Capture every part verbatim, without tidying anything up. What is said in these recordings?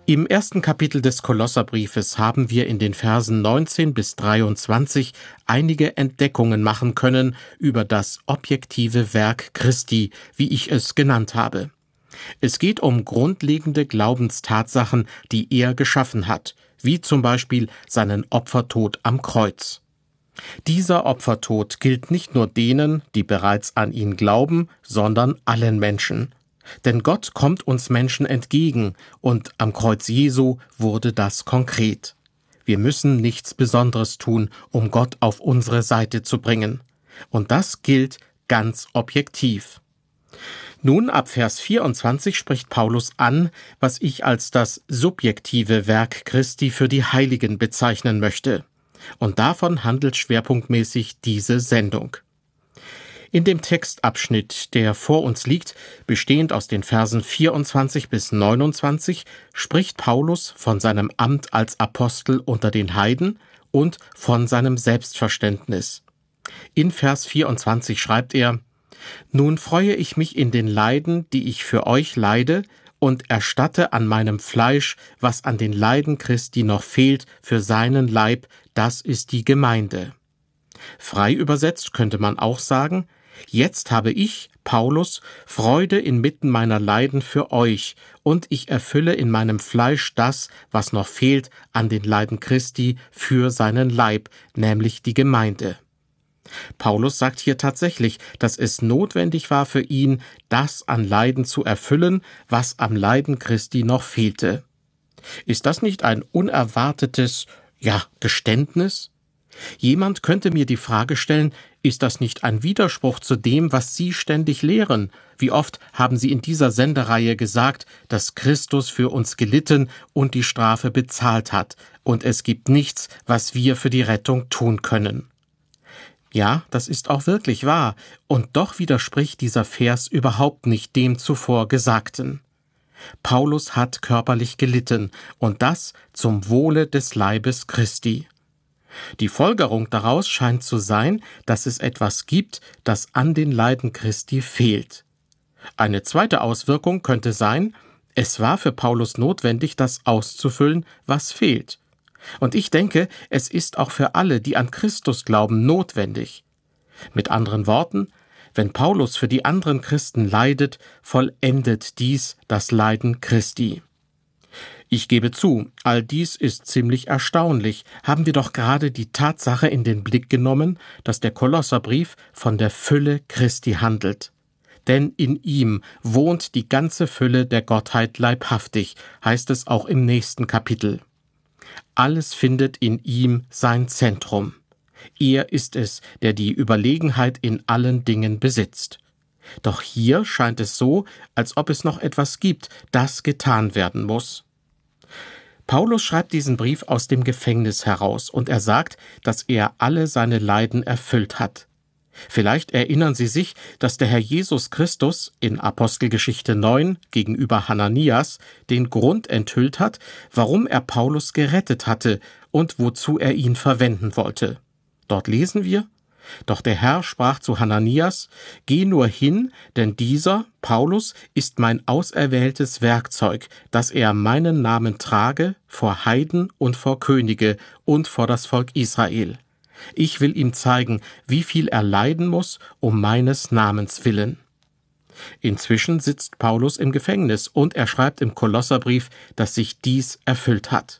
Im ersten Kapitel des Kolosserbriefes haben wir in den Versen neunzehn bis dreiundzwanzig einige Entdeckungen machen können über das objektive Werk Christi, wie ich es genannt habe. Es geht um grundlegende Glaubenstatsachen, die er geschaffen hat, wie zum Beispiel seinen Opfertod am Kreuz. Dieser Opfertod gilt nicht nur denen, die bereits an ihn glauben, sondern allen Menschen. Denn Gott kommt uns Menschen entgegen, und am Kreuz Jesu wurde das konkret. Wir müssen nichts Besonderes tun, um Gott auf unsere Seite zu bringen. Und das gilt ganz objektiv. Nun, ab Vers vierundzwanzig spricht Paulus an, was ich als das subjektive Werk Christi für die Heiligen bezeichnen möchte. Und davon handelt schwerpunktmäßig diese Sendung. In dem Textabschnitt, der vor uns liegt, bestehend aus den Versen vierundzwanzig bis neunundzwanzig, spricht Paulus von seinem Amt als Apostel unter den Heiden und von seinem Selbstverständnis. In Vers vierundzwanzig schreibt er: »Nun freue ich mich in den Leiden, die ich für euch leide, und erstatte an meinem Fleisch, was an den Leiden Christi noch fehlt, für seinen Leib, das ist die Gemeinde.« Frei übersetzt könnte man auch sagen: Jetzt habe ich, Paulus, Freude inmitten meiner Leiden für euch, und ich erfülle in meinem Fleisch das, was noch fehlt an den Leiden Christi für seinen Leib, nämlich die Gemeinde. Paulus sagt hier tatsächlich, dass es notwendig war für ihn, das an Leiden zu erfüllen, was am Leiden Christi noch fehlte. Ist das nicht ein unerwartetes, ja, Geständnis? Jemand könnte mir die Frage stellen, ist das nicht ein Widerspruch zu dem, was Sie ständig lehren? Wie oft haben Sie in dieser Sendereihe gesagt, dass Christus für uns gelitten und die Strafe bezahlt hat, und es gibt nichts, was wir für die Rettung tun können? Ja, das ist auch wirklich wahr, und doch widerspricht dieser Vers überhaupt nicht dem zuvor Gesagten. Paulus hat körperlich gelitten, und das zum Wohle des Leibes Christi. Die Folgerung daraus scheint zu sein, dass es etwas gibt, das an den Leiden Christi fehlt. Eine zweite Auswirkung könnte sein, es war für Paulus notwendig, das auszufüllen, was fehlt. Und ich denke, es ist auch für alle, die an Christus glauben, notwendig. Mit anderen Worten, wenn Paulus für die anderen Christen leidet, vollendet dies das Leiden Christi. Ich gebe zu, all dies ist ziemlich erstaunlich, haben wir doch gerade die Tatsache in den Blick genommen, dass der Kolosserbrief von der Fülle Christi handelt. Denn in ihm wohnt die ganze Fülle der Gottheit leibhaftig, heißt es auch im nächsten Kapitel. Alles findet in ihm sein Zentrum. Er ist es, der die Überlegenheit in allen Dingen besitzt. Doch hier scheint es so, als ob es noch etwas gibt, das getan werden muss. Paulus schreibt diesen Brief aus dem Gefängnis heraus, und er sagt, dass er alle seine Leiden erfüllt hat. Vielleicht erinnern Sie sich, dass der Herr Jesus Christus in Apostelgeschichte neun gegenüber Hananias den Grund enthüllt hat, warum er Paulus gerettet hatte und wozu er ihn verwenden wollte. Dort lesen wir: Doch der Herr sprach zu Hananias: Geh nur hin, denn dieser, Paulus, ist mein auserwähltes Werkzeug, dass er meinen Namen trage vor Heiden und vor Könige und vor das Volk Israel. Ich will ihm zeigen, wie viel er leiden muss, um meines Namens willen. Inzwischen sitzt Paulus im Gefängnis, und er schreibt im Kolosserbrief, dass sich dies erfüllt hat.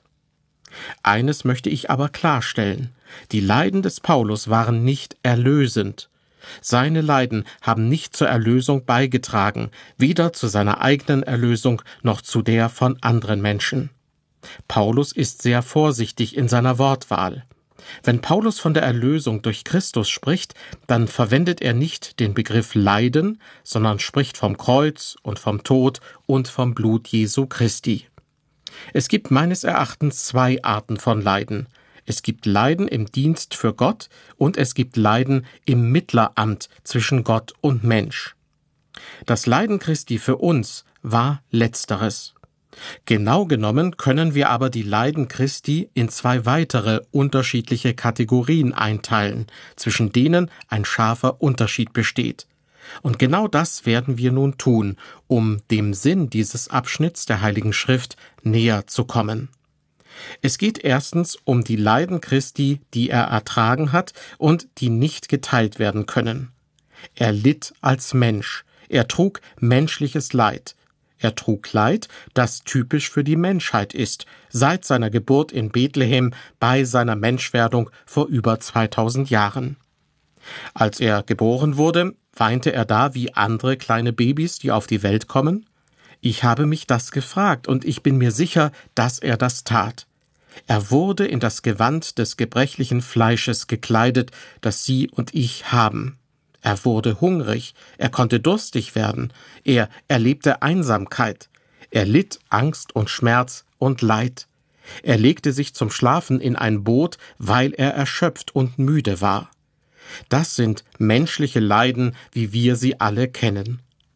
Eines möchte ich aber klarstellen: Die Leiden des Paulus waren nicht erlösend. Seine Leiden haben nicht zur Erlösung beigetragen, weder zu seiner eigenen Erlösung noch zu der von anderen Menschen. Paulus ist sehr vorsichtig in seiner Wortwahl. Wenn Paulus von der Erlösung durch Christus spricht, dann verwendet er nicht den Begriff Leiden, sondern spricht vom Kreuz und vom Tod und vom Blut Jesu Christi. Es gibt meines Erachtens zwei Arten von Leiden. Es gibt Leiden im Dienst für Gott und es gibt Leiden im Mittleramt zwischen Gott und Mensch. Das Leiden Christi für uns war Letzteres. Genau genommen können wir aber die Leiden Christi in zwei weitere unterschiedliche Kategorien einteilen, zwischen denen ein scharfer Unterschied besteht. Und genau das werden wir nun tun, um dem Sinn dieses Abschnitts der Heiligen Schrift näher zu kommen. Es geht erstens um die Leiden Christi, die er ertragen hat und die nicht geteilt werden können. Er litt als Mensch, er trug menschliches Leid. Er trug Leid, das typisch für die Menschheit ist, seit seiner Geburt in Bethlehem bei seiner Menschwerdung vor über zweitausend Jahren. Als er geboren wurde, weinte er da wie andere kleine Babys, die auf die Welt kommen? Ich habe mich das gefragt und ich bin mir sicher, dass er das tat. Er wurde in das Gewand des gebrechlichen Fleisches gekleidet, das Sie und ich haben. Er wurde hungrig, er konnte durstig werden, er erlebte Einsamkeit, er litt Angst und Schmerz und Leid. Er legte sich zum Schlafen in ein Boot, weil er erschöpft und müde war. Das sind menschliche Leiden, wie wir sie alle kennen.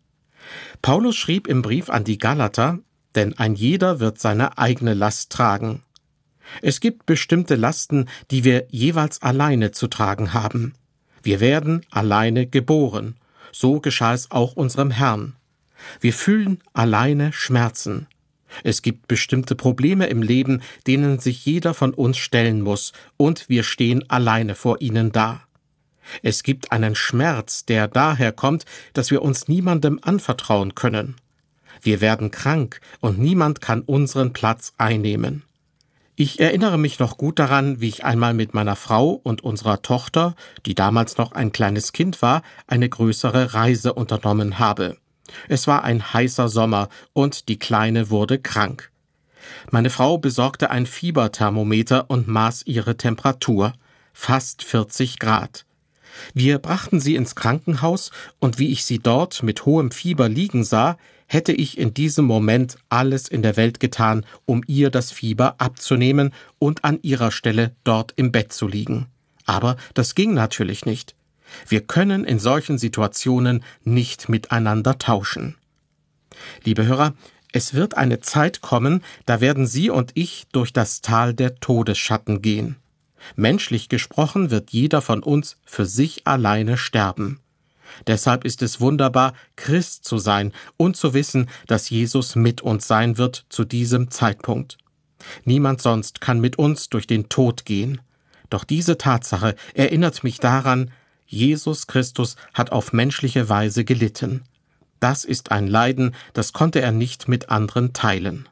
Paulus schrieb im Brief an die Galater, denn ein jeder wird seine eigene Last tragen. Es gibt bestimmte Lasten, die wir jeweils alleine zu tragen haben. Wir werden alleine geboren. So geschah es auch unserem Herrn. Wir fühlen alleine Schmerzen. Es gibt bestimmte Probleme im Leben, denen sich jeder von uns stellen muss, und wir stehen alleine vor ihnen da. Es gibt einen Schmerz, der daher kommt, dass wir uns niemandem anvertrauen können. Wir werden krank und niemand kann unseren Platz einnehmen. Ich erinnere mich noch gut daran, wie ich einmal mit meiner Frau und unserer Tochter, die damals noch ein kleines Kind war, eine größere Reise unternommen habe. Es war ein heißer Sommer und die Kleine wurde krank. Meine Frau besorgte ein Fieberthermometer und maß ihre Temperatur, fast vierzig Grad. Wir brachten sie ins Krankenhaus, und wie ich sie dort mit hohem Fieber liegen sah, hätte ich in diesem Moment alles in der Welt getan, um ihr das Fieber abzunehmen und an ihrer Stelle dort im Bett zu liegen. Aber das ging natürlich nicht. Wir können in solchen Situationen nicht miteinander tauschen. Liebe Hörer, es wird eine Zeit kommen, da werden Sie und ich durch das Tal der Todesschatten gehen. Menschlich gesprochen wird jeder von uns für sich alleine sterben. Deshalb ist es wunderbar, Christ zu sein und zu wissen, dass Jesus mit uns sein wird zu diesem Zeitpunkt. Niemand sonst kann mit uns durch den Tod gehen. Doch diese Tatsache erinnert mich daran, Jesus Christus hat auf menschliche Weise gelitten. Das ist ein Leiden, das konnte er nicht mit anderen teilen.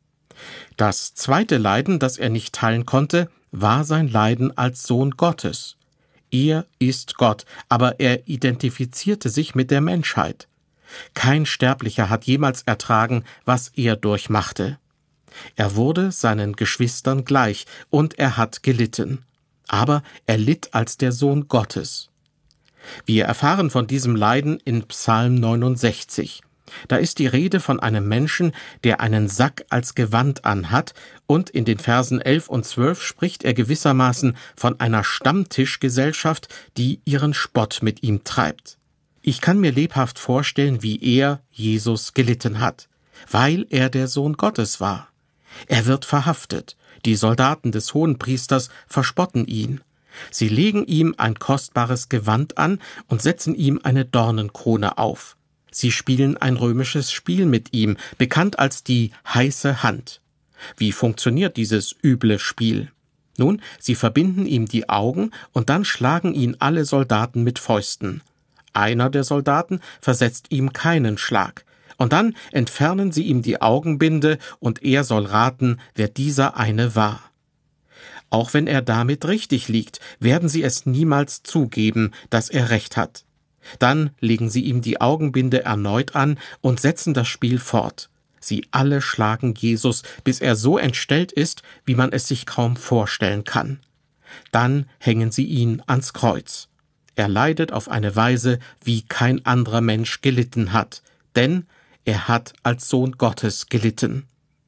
Das zweite Leiden, das er nicht teilen konnte, war sein Leiden als Sohn Gottes. Er ist Gott, aber er identifizierte sich mit der Menschheit. Kein Sterblicher hat jemals ertragen, was er durchmachte. Er wurde seinen Geschwistern gleich, und er hat gelitten. Aber er litt als der Sohn Gottes. Wir erfahren von diesem Leiden in Psalm neunundsechzig. Da ist die Rede von einem Menschen, der einen Sack als Gewand anhat, und in den Versen elf und zwölf spricht er gewissermaßen von einer Stammtischgesellschaft, die ihren Spott mit ihm treibt. Ich kann mir lebhaft vorstellen, wie er, Jesus, gelitten hat, weil er der Sohn Gottes war. Er wird verhaftet. Die Soldaten des Hohenpriesters verspotten ihn. Sie legen ihm ein kostbares Gewand an und setzen ihm eine Dornenkrone auf. Sie spielen ein römisches Spiel mit ihm, bekannt als die heiße Hand. Wie funktioniert dieses üble Spiel? Nun, sie verbinden ihm die Augen und dann schlagen ihn alle Soldaten mit Fäusten. Einer der Soldaten versetzt ihm keinen Schlag. Und dann entfernen sie ihm die Augenbinde und er soll raten, wer dieser eine war. Auch wenn er damit richtig liegt, werden sie es niemals zugeben, dass er recht hat. Dann legen sie ihm die Augenbinde erneut an und setzen das Spiel fort. Sie alle schlagen Jesus, bis er so entstellt ist, wie man es sich kaum vorstellen kann. Dann hängen sie ihn ans Kreuz. Er leidet auf eine Weise, wie kein anderer Mensch gelitten hat, denn er hat als Sohn Gottes gelitten.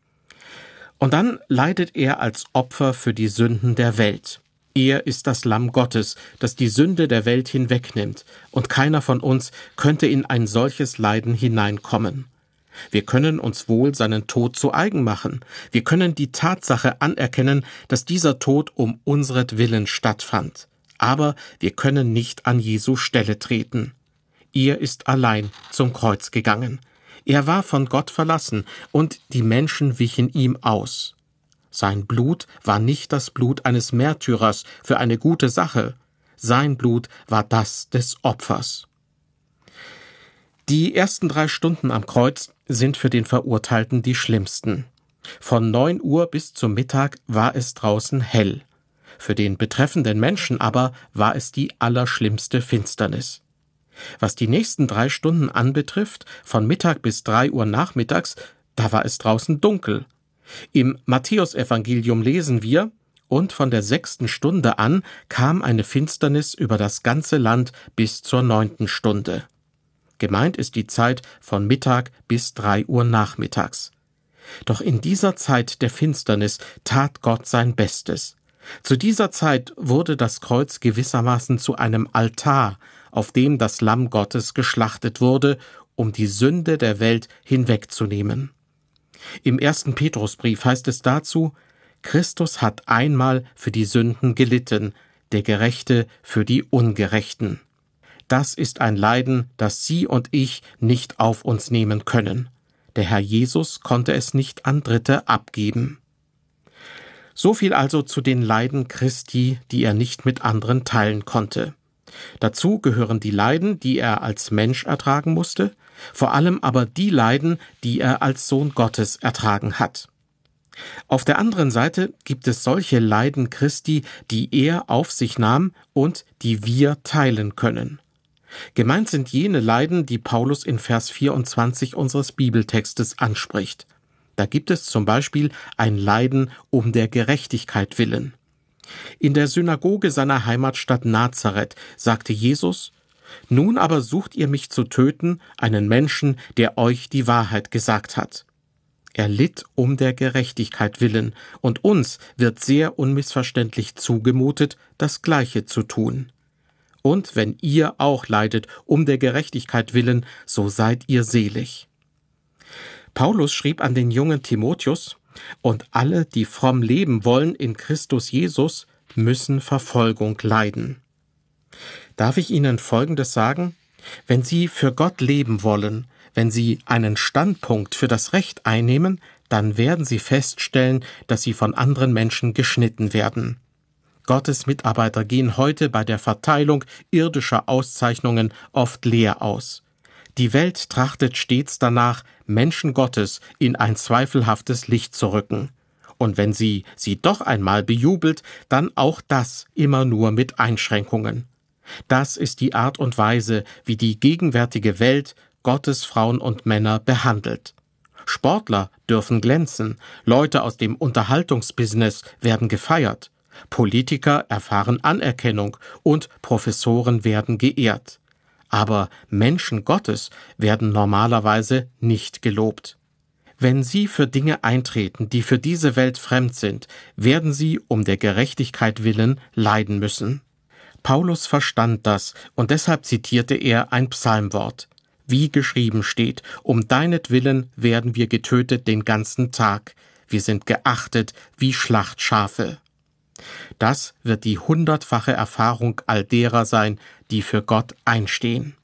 Und dann leidet er als Opfer für die Sünden der Welt. Er ist das Lamm Gottes, das die Sünde der Welt hinwegnimmt, und keiner von uns könnte in ein solches Leiden hineinkommen. Wir können uns wohl seinen Tod zu eigen machen. Wir können die Tatsache anerkennen, dass dieser Tod um unseretwillen stattfand. Aber wir können nicht an Jesu Stelle treten. Er ist allein zum Kreuz gegangen. Er war von Gott verlassen, und die Menschen wichen ihm aus. Sein Blut war nicht das Blut eines Märtyrers für eine gute Sache. Sein Blut war das des Opfers. Die ersten drei Stunden am Kreuz sind für den Verurteilten die schlimmsten. Von neun Uhr bis zum Mittag war es draußen hell. Für den betreffenden Menschen aber war es die allerschlimmste Finsternis. Was die nächsten drei Stunden anbetrifft, von Mittag bis drei Uhr nachmittags, da war es draußen dunkel. Im Matthäusevangelium lesen wir: Und von der sechsten Stunde an kam eine Finsternis über das ganze Land bis zur neunten Stunde. Gemeint ist die Zeit von Mittag bis drei Uhr nachmittags. Doch in dieser Zeit der Finsternis tat Gott sein Bestes. Zu dieser Zeit wurde das Kreuz gewissermaßen zu einem Altar, auf dem das Lamm Gottes geschlachtet wurde, um die Sünde der Welt hinwegzunehmen. Im ersten Petrusbrief heißt es dazu: Christus hat einmal für die Sünden gelitten, der Gerechte für die Ungerechten. Das ist ein Leiden, das Sie und ich nicht auf uns nehmen können. Der Herr Jesus konnte es nicht an Dritte abgeben. So viel also zu den Leiden Christi, die er nicht mit anderen teilen konnte. Dazu gehören die Leiden, die er als Mensch ertragen musste, vor allem aber die Leiden, die er als Sohn Gottes ertragen hat. Auf der anderen Seite gibt es solche Leiden Christi, die er auf sich nahm und die wir teilen können. Gemeint sind jene Leiden, die Paulus in Vers vierundzwanzig unseres Bibeltextes anspricht. Da gibt es zum Beispiel ein Leiden um der Gerechtigkeit willen. In der Synagoge seiner Heimatstadt Nazareth sagte Jesus: Nun aber sucht ihr mich zu töten, einen Menschen, der euch die Wahrheit gesagt hat. Er litt um der Gerechtigkeit willen, und uns wird sehr unmissverständlich zugemutet, das Gleiche zu tun. Und wenn ihr auch leidet um der Gerechtigkeit willen, so seid ihr selig. Paulus schrieb an den jungen Timotheus: Und alle, die fromm leben wollen in Christus Jesus, müssen Verfolgung leiden. Darf ich Ihnen Folgendes sagen? Wenn Sie für Gott leben wollen, wenn Sie einen Standpunkt für das Recht einnehmen, dann werden Sie feststellen, dass Sie von anderen Menschen geschnitten werden. Gottes Mitarbeiter gehen heute bei der Verteilung irdischer Auszeichnungen oft leer aus. Die Welt trachtet stets danach, Menschen Gottes in ein zweifelhaftes Licht zu rücken. Und wenn sie sie doch einmal bejubelt, dann auch das immer nur mit Einschränkungen. Das ist die Art und Weise, wie die gegenwärtige Welt Gottes Frauen und Männer behandelt. Sportler dürfen glänzen, Leute aus dem Unterhaltungsbusiness werden gefeiert, Politiker erfahren Anerkennung und Professoren werden geehrt. Aber Menschen Gottes werden normalerweise nicht gelobt. Wenn sie für Dinge eintreten, die für diese Welt fremd sind, werden sie um der Gerechtigkeit willen leiden müssen. Paulus verstand das, und deshalb zitierte er ein Psalmwort. Wie geschrieben steht: Um deinetwillen werden wir getötet den ganzen Tag. Wir sind geachtet wie Schlachtschafe. Das wird die hundertfache Erfahrung all derer sein, die für Gott einstehen.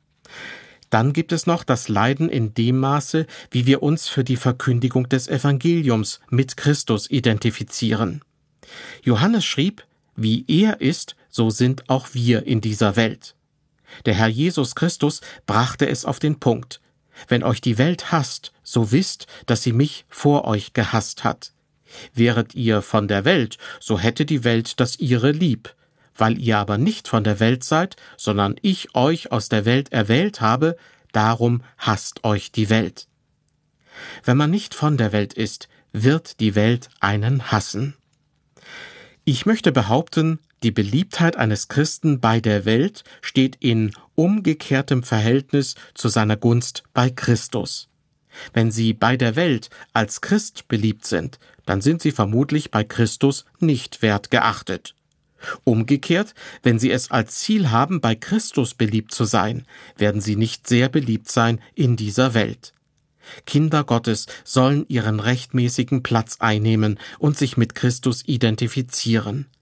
Dann gibt es noch das Leiden in dem Maße, wie wir uns für die Verkündigung des Evangeliums mit Christus identifizieren. Johannes schrieb: Wie er ist, so sind auch wir in dieser Welt. Der Herr Jesus Christus brachte es auf den Punkt: Wenn euch die Welt hasst, so wisst, dass sie mich vor euch gehasst hat. Wäret ihr von der Welt, so hätte die Welt das ihre lieb. Weil ihr aber nicht von der Welt seid, sondern ich euch aus der Welt erwählt habe, darum hasst euch die Welt. Wenn man nicht von der Welt ist, wird die Welt einen hassen. Ich möchte behaupten, die Beliebtheit eines Christen bei der Welt steht in umgekehrtem Verhältnis zu seiner Gunst bei Christus. Wenn Sie bei der Welt als Christ beliebt sind, dann sind Sie vermutlich bei Christus nicht wert geachtet. Umgekehrt, wenn Sie es als Ziel haben, bei Christus beliebt zu sein, werden Sie nicht sehr beliebt sein in dieser Welt. Kinder Gottes sollen ihren rechtmäßigen Platz einnehmen und sich mit Christus identifizieren.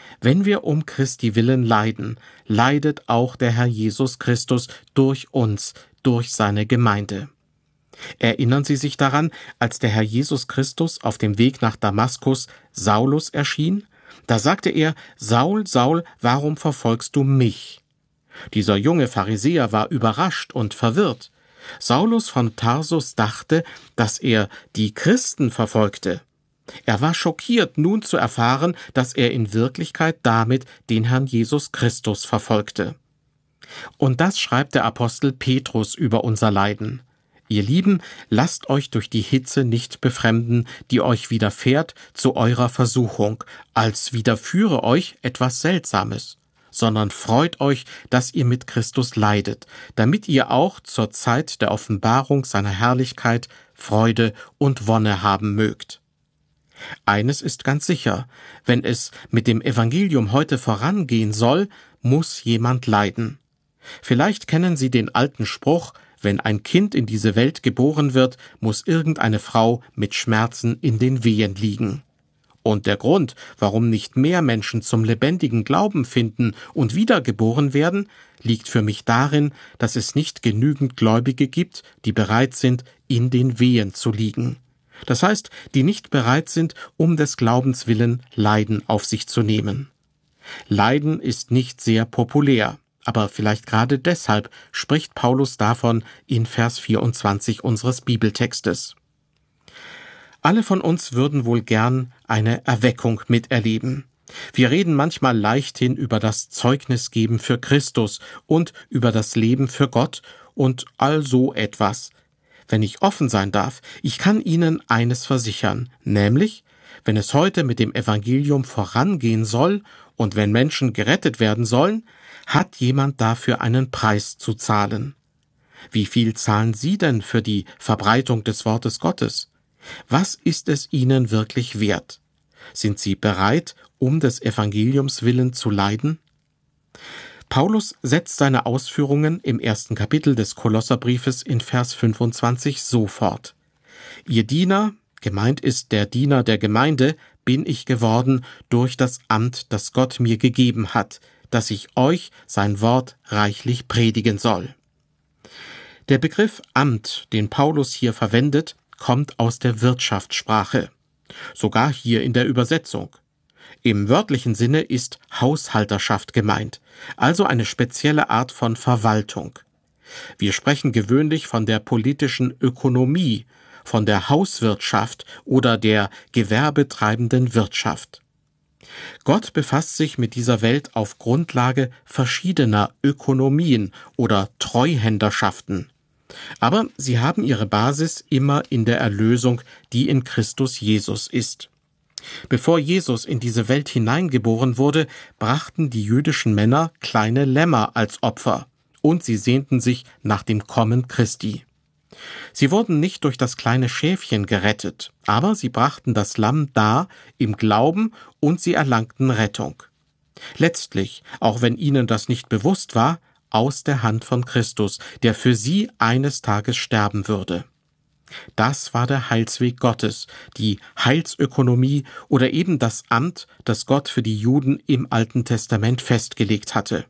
Wenn wir um Christi willen leiden, leidet auch der Herr Jesus Christus durch uns, durch seine Gemeinde. Erinnern Sie sich daran, als der Herr Jesus Christus auf dem Weg nach Damaskus Saulus erschien? Da sagte er: Saul, Saul, warum verfolgst du mich? Dieser junge Pharisäer war überrascht und verwirrt. Saulus von Tarsus dachte, dass er die Christen verfolgte. Er war schockiert, nun zu erfahren, dass er in Wirklichkeit damit den Herrn Jesus Christus verfolgte. Und das schreibt der Apostel Petrus über unser Leiden. Ihr Lieben, lasst euch durch die Hitze nicht befremden, die euch widerfährt zu eurer Versuchung, als widerführe euch etwas Seltsames, sondern freut euch, dass ihr mit Christus leidet, damit ihr auch zur Zeit der Offenbarung seiner Herrlichkeit Freude und Wonne haben mögt. Eines ist ganz sicher: Wenn es mit dem Evangelium heute vorangehen soll, muss jemand leiden. Vielleicht kennen Sie den alten Spruch: Wenn ein Kind in diese Welt geboren wird, muss irgendeine Frau mit Schmerzen in den Wehen liegen. Und der Grund, warum nicht mehr Menschen zum lebendigen Glauben finden und wiedergeboren werden, liegt für mich darin, dass es nicht genügend Gläubige gibt, die bereit sind, in den Wehen zu liegen. Das heißt, die nicht bereit sind, um des Glaubens willen Leiden auf sich zu nehmen. Leiden ist nicht sehr populär, aber vielleicht gerade deshalb spricht Paulus davon in Vers vierundzwanzig unseres Bibeltextes. Alle von uns würden wohl gern eine Erweckung miterleben. Wir reden manchmal leichthin über das Zeugnisgeben für Christus und über das Leben für Gott und all so etwas. Wenn ich offen sein darf, ich kann Ihnen eines versichern, nämlich, wenn es heute mit dem Evangelium vorangehen soll und wenn Menschen gerettet werden sollen, hat jemand dafür einen Preis zu zahlen. Wie viel zahlen Sie denn für die Verbreitung des Wortes Gottes? Was ist es Ihnen wirklich wert? Sind Sie bereit, um des Evangeliums willen zu leiden? Paulus setzt seine Ausführungen im ersten Kapitel des Kolosserbriefes in Vers fünfundzwanzig so fort: Ihr Diener, gemeint ist der Diener der Gemeinde, bin ich geworden durch das Amt, das Gott mir gegeben hat, dass ich euch sein Wort reichlich predigen soll. Der Begriff Amt, den Paulus hier verwendet, kommt aus der Wirtschaftssprache, sogar hier in der Übersetzung. Im wörtlichen Sinne ist Haushalterschaft gemeint, also eine spezielle Art von Verwaltung. Wir sprechen gewöhnlich von der politischen Ökonomie, von der Hauswirtschaft oder der gewerbetreibenden Wirtschaft. Gott befasst sich mit dieser Welt auf Grundlage verschiedener Ökonomien oder Treuhänderschaften. Aber sie haben ihre Basis immer in der Erlösung, die in Christus Jesus ist. Bevor Jesus in diese Welt hineingeboren wurde, brachten die jüdischen Männer kleine Lämmer als Opfer, und sie sehnten sich nach dem Kommen Christi. Sie wurden nicht durch das kleine Schäfchen gerettet, aber sie brachten das Lamm dar im Glauben und sie erlangten Rettung. Letztlich, auch wenn ihnen das nicht bewusst war, aus der Hand von Christus, der für sie eines Tages sterben würde. Das war der Heilsweg Gottes, die Heilsökonomie oder eben das Amt, das Gott für die Juden im Alten Testament festgelegt hatte.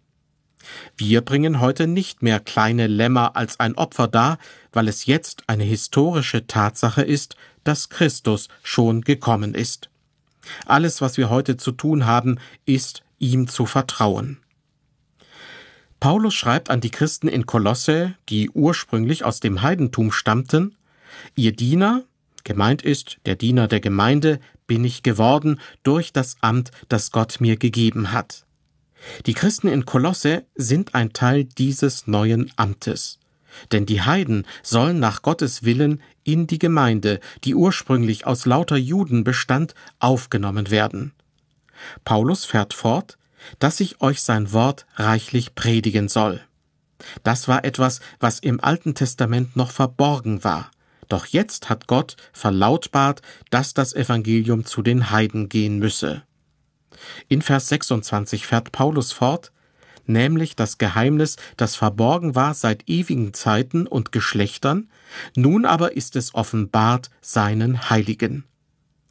Wir bringen heute nicht mehr kleine Lämmer als ein Opfer dar, weil es jetzt eine historische Tatsache ist, dass Christus schon gekommen ist. Alles, was wir heute zu tun haben, ist, ihm zu vertrauen. Paulus schreibt an die Christen in Kolosse, die ursprünglich aus dem Heidentum stammten: Ihr Diener, gemeint ist der Diener der Gemeinde, bin ich geworden durch das Amt, das Gott mir gegeben hat. Die Christen in Kolosse sind ein Teil dieses neuen Amtes. Denn die Heiden sollen nach Gottes Willen in die Gemeinde, die ursprünglich aus lauter Juden bestand, aufgenommen werden. Paulus fährt fort, dass ich euch sein Wort reichlich predigen soll. Das war etwas, was im Alten Testament noch verborgen war. Doch jetzt hat Gott verlautbart, dass das Evangelium zu den Heiden gehen müsse. In Vers sechsundzwanzig fährt Paulus fort, nämlich das Geheimnis, das verborgen war seit ewigen Zeiten und Geschlechtern, nun aber ist es offenbart seinen Heiligen.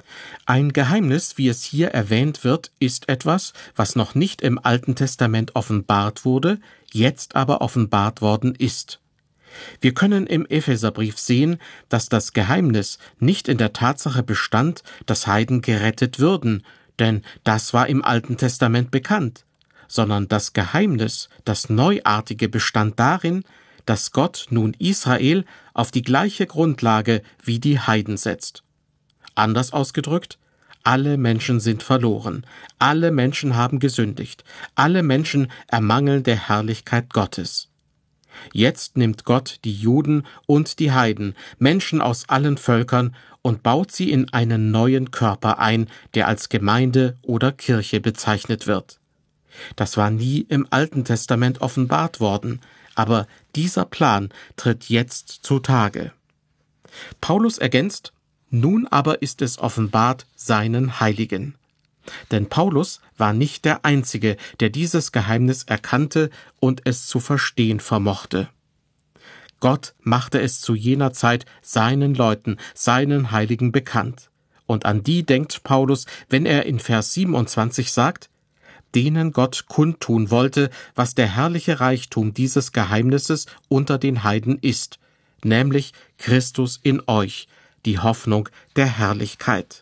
Ein Geheimnis, wie es hier erwähnt wird, ist etwas, was noch nicht im Alten Testament offenbart wurde, jetzt aber offenbart worden ist. Wir können im Epheserbrief sehen, dass das Geheimnis nicht in der Tatsache bestand, dass Heiden gerettet würden, denn das war im Alten Testament bekannt, sondern das Geheimnis, das Neuartige, bestand darin, dass Gott nun Israel auf die gleiche Grundlage wie die Heiden setzt. Anders ausgedrückt, alle Menschen sind verloren, alle Menschen haben gesündigt, alle Menschen ermangeln der Herrlichkeit Gottes. Jetzt nimmt Gott die Juden und die Heiden, Menschen aus allen Völkern, und baut sie in einen neuen Körper ein, der als Gemeinde oder Kirche bezeichnet wird. Das war nie im Alten Testament offenbart worden, aber dieser Plan tritt jetzt zutage. Paulus ergänzt: Nun aber ist es offenbart seinen Heiligen. Denn Paulus war nicht der Einzige, der dieses Geheimnis erkannte und es zu verstehen vermochte. Gott machte es zu jener Zeit seinen Leuten, seinen Heiligen bekannt. Und an die denkt Paulus, wenn er in Vers siebenundzwanzig sagt: denen Gott kundtun wollte, was der herrliche Reichtum dieses Geheimnisses unter den Heiden ist, nämlich Christus in euch, die Hoffnung der Herrlichkeit.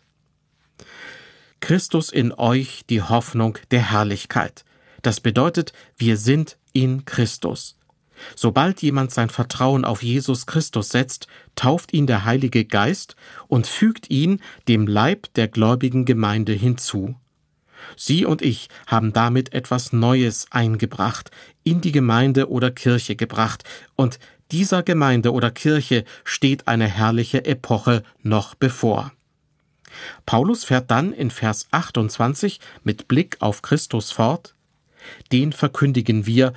Christus in euch, die Hoffnung der Herrlichkeit. Das bedeutet, wir sind in Christus. Sobald jemand sein Vertrauen auf Jesus Christus setzt, tauft ihn der Heilige Geist und fügt ihn dem Leib der gläubigen Gemeinde hinzu. Sie und ich haben damit etwas Neues eingebracht, in die Gemeinde oder Kirche gebracht, und dieser Gemeinde oder Kirche steht eine herrliche Epoche noch bevor. Paulus fährt dann in Vers achtundzwanzig mit Blick auf Christus fort: Den verkündigen wir,